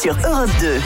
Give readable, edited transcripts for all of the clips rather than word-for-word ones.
sur Europe 2.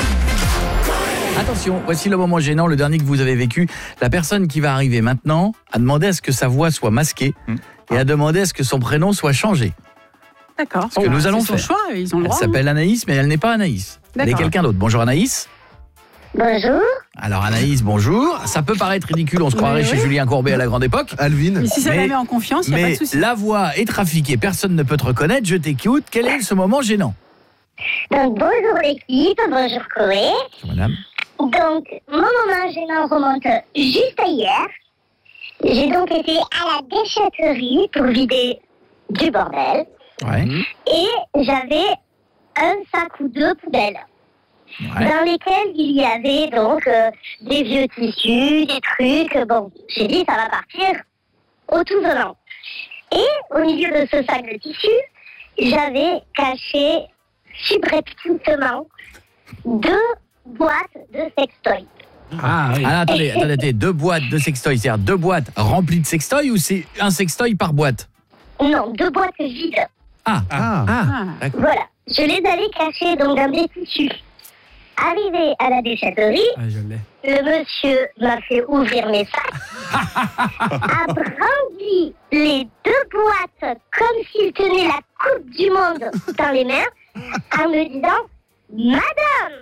Attention, voici le moment gênant, le dernier que vous avez vécu. La personne qui va arriver maintenant a demandé à ce que sa voix soit masquée et a demandé à ce que son prénom soit changé. D'accord. Ce que nous allons faire. C'est son choix, ils ont le droit. Elle s'appelle Anaïs, mais elle n'est pas Anaïs. Elle est quelqu'un d'autre. Bonjour Anaïs. Bonjour. Alors Anaïs, bonjour. Ça peut paraître ridicule, on se croirait chez Julien Courbet à la grande époque. Alvin. Mais si ça la met en confiance, il n'y a pas de souci. Mais la voix est trafiquée, personne ne peut te reconnaître, je t'écoute. Quel est ce moment gênant? Donc, bonjour l'équipe, bonjour Chloé. Madame. Donc, mon moment gênant remonte juste à hier. J'ai donc été à la déchetterie pour vider du bordel. Ouais. Et j'avais un sac ou deux poubelles. Ouais. Dans lesquelles il y avait donc des vieux tissus, des trucs. Bon, j'ai dit ça va partir au tout venant. Et au milieu de ce sac de tissus, j'avais caché subrepticement 2 boîtes de sextoy. Ah oui. Alors, attendez, 2 boîtes de sextoy, c'est-à-dire 2 boîtes remplies de sextoy ou c'est un sextoy par boîte? Non, 2 boîtes vides. D'accord. Voilà, je les avais cachées donc dans des tissus. Arrivé à la déchetterie, le monsieur m'a fait ouvrir mes sacs, a brandi les 2 boîtes comme s'il tenait la coupe du monde dans les mains, en me disant « Madame,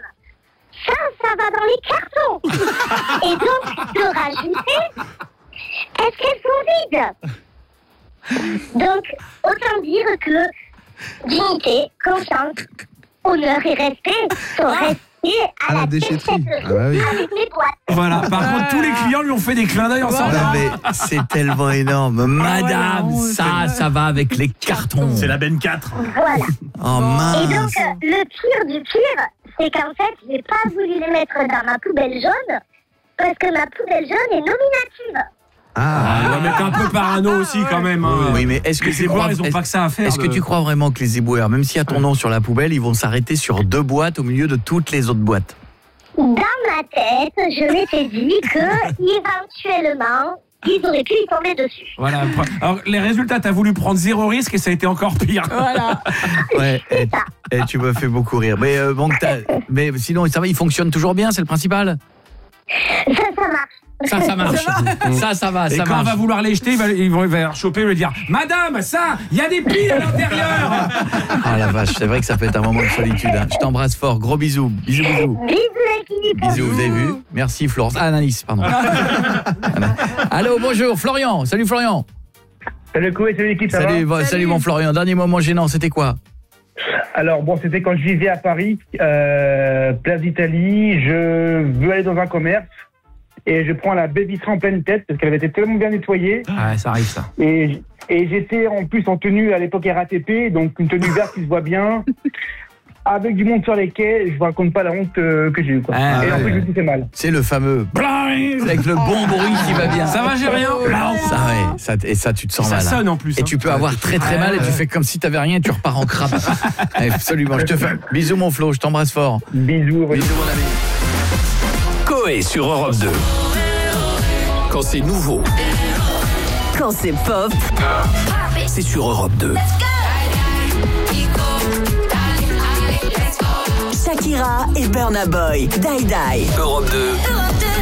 ça va dans les cartons !» Et donc, de rajouter « Est-ce qu'elles sont vides ?» Donc, autant dire que dignité, confiance, honneur et respect sont restés à la déchetterie. Avec mes boîtes. Voilà, par contre, tous les clients lui ont fait des clins d'œil en sortant. Mais c'est tellement énorme. Madame, ça va avec les cartons. C'est la benne 4. Voilà. Oh mince. Et donc, le pire du pire, c'est qu'en fait, j'ai pas voulu les mettre dans ma poubelle jaune, parce que ma poubelle jaune est nominative. Mais t'es un peu parano aussi quand même. Oui, mais est-ce que les éboueurs, ils ont pas que ça à faire. Est-ce que tu crois vraiment que les éboueurs, même s'il y a ton nom sur la poubelle, ils vont s'arrêter sur 2 boîtes au milieu de toutes les autres boîtes? Dans ma tête, je m'étais dit que, éventuellement, ils auraient pu y tomber dessus. Voilà. Alors, les résultats, t'as voulu prendre 0 risque et ça a été encore pire. Voilà. Ouais, tu me fais beaucoup rire. Mais mais sinon, ça va, il fonctionne toujours bien, c'est le principal? Ça marche. Ça marche. Ça va, et ça quand marche. on va vouloir les jeter, il va choper et lui dire « Madame, ça, il y a des piles à l'intérieur !» Ah la vache, c'est vrai que ça peut être un moment de solitude. Hein. Je t'embrasse fort, gros bisous. Bisous. Bisous l'équipe. Bisous, vous avez vu? Merci Florence. Anaïs, pardon. Allô, bonjour, Florian. Salut Florian. Salut Chloé, salut l'équipe, ça va? Salut mon Florian. Dernier moment gênant, c'était quoi? Alors bon, c'était quand je vivais à Paris, place d'Italie, je veux aller dans un commerce et je prends la baie vitrée en pleine tête parce qu'elle avait été tellement bien nettoyée. Ah, ça arrive ça. Et j'étais en plus en tenue à l'époque RATP, donc une tenue verte qui se voit bien, avec du monde sur les quais, je vous raconte pas la honte que j'ai eue. Quoi. Et en plus, je me suis fait mal. C'est le fameux avec le bon bruit qui va bien. Ça va, j'ai rien. Et ça, tu te sens ça mal. Ça sonne en plus. Et tu peux avoir très très mal et tu fais comme si t'avais rien et tu repars en crabe. Absolument, je te fais. Bisous mon Flo, je t'embrasse fort. Bisous. Bisous mon ami. Coé sur Europe 2. Quand c'est nouveau, Quand c'est pop, c'est sur Europe 2. Shakira et Burna Boy, Die Die. Europe 2.